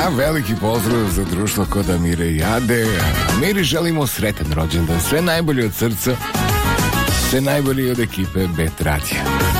A veliki pozdrav za društvo kod Amire i Ade. Amiri želimo sretan rođendan, sve najbolje od srca, sve najbolje od ekipe Bet Radija.